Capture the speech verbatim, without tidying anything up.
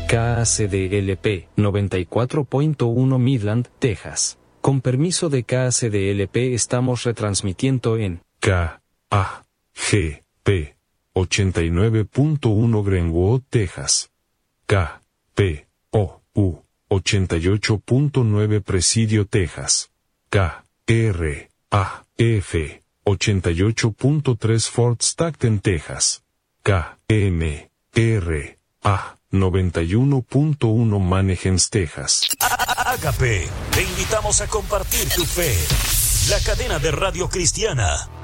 K A C D L P noventa y cuatro punto uno Midland, Texas. Con permiso de K A C D L P estamos retransmitiendo en K A G P ochenta y nueve punto uno Greenwood, Texas. K P O U ochenta y ocho punto nueve Presidio, Texas. K R A F ochenta y ocho punto tres Fort Stockton, Texas. K M R A noventa y uno punto uno Mannheim, Texas. Ágape, te invitamos a compartir tu fe. La cadena de radio cristiana